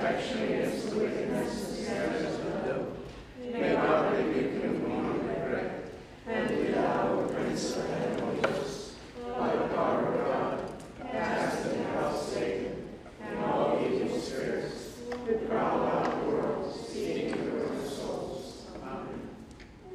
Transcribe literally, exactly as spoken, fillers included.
action against the wickedness and snares of the devil. May God rebuke him, we humbly